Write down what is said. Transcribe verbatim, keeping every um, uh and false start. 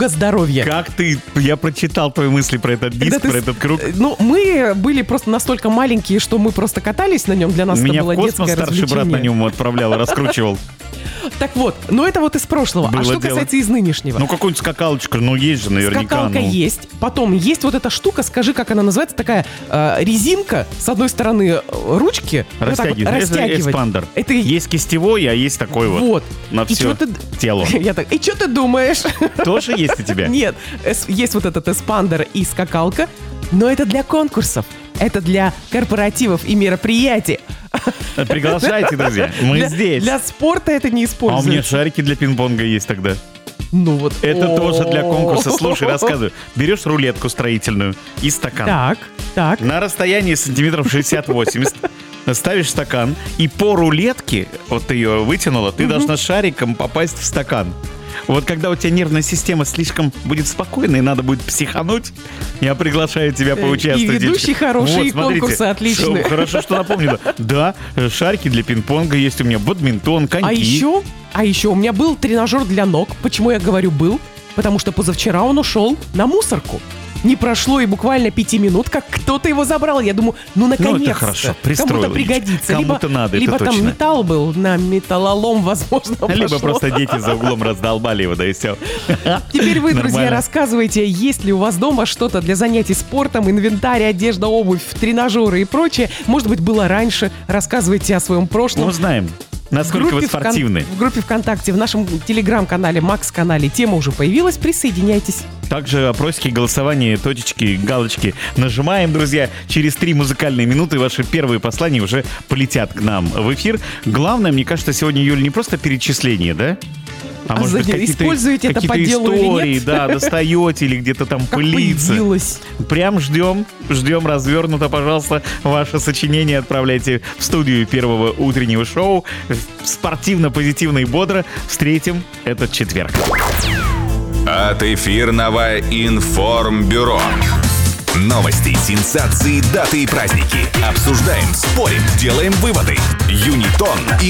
круга здоровья. Как ты? Я прочитал твои мысли про этот диск, Когда про ты... этот круг. Ну, мы были просто настолько маленькие, что мы просто катались на нем. Для нас Меня это было в космос детское старший развлечение. брат на нем отправлял, раскручивал. Так вот, но это вот из прошлого. Было а что дело. касается из нынешнего? Ну, какую-нибудь скакалочку, ну, есть же наверняка. Скакалка ну. есть. Потом есть вот эта штука, скажи, как она называется, такая э, резинка, с одной стороны э, ручки. вот так вот Растягивать. Это растягивать. эспандер. Это... Есть кистевой, а есть такой вот. Вот. На И все чё ты... тело. Я так, и что ты думаешь? Тоже есть у тебя? Нет, эс- есть вот этот эспандер и скакалка, но это для конкурсов. Это для корпоративов и мероприятий. Приглашайте, друзья. Мы Для- здесь. Для спорта это не А у используется. меня шарики для пинг-понга есть тогда. Ну вот. Это О. тоже для конкурса. Слушай, рассказываю. Берешь рулетку строительную и стакан. Так, так. На расстоянии сантиметров шестьдесят-восемьдесят ставишь стакан, и по рулетке, вот ты ее вытянула, ты должна шариком попасть в стакан. Вот когда у тебя нервная система слишком будет спокойной, и надо будет психануть, я приглашаю тебя поучаствовать. И ведущий девочка. хороший, Вот, и смотрите. конкурсы отличные. Шо, хорошо, что напомнила. Да, шарики для пинг-понга есть у меня, бадминтон, коньки. А еще, а еще у меня был тренажер для ног. Почему я говорю был? Потому что позавчера он ушел на мусорку. Не прошло и буквально пяти минут, как кто-то его забрал. Я думаю, ну наконец-то. это хорошо, пристроил. Кому-то пригодится. Кому-то либо, надо, это либо там точно. металл был, на металлолом, возможно, Либо пошло. просто дети за углом раздолбали его, да и все. Теперь вы, друзья, Нормально. рассказывайте, есть ли у вас дома что-то для занятий спортом, инвентарь, одежда, обувь, тренажеры и прочее. Может быть, было раньше. Рассказывайте о своем прошлом. Мы знаем, насколько вы группе Вкон- спортивны. В группе ВКонтакте, в нашем телеграм-канале, Макс-канале тема уже появилась. Присоединяйтесь. Также опросики, голосование, точечки, галочки нажимаем, друзья. Через три музыкальные минуты ваши первые послания уже полетят к нам в эфир. Главное, мне кажется, сегодня, Юль, не просто перечисление, да? А может быть, за- какие-то, используете это какие-то по делу или истории, нет? да, достаете или где-то там Как пылится. появилось. Прям ждем, ждем развернуто, пожалуйста, ваше сочинение отправляйте в студию первого утреннего шоу. Спортивно, позитивно и бодро встретим этот четверг. От эфирного информбюро. Новости, сенсации, даты и праздники. Обсуждаем, спорим, делаем выводы. Юнитон и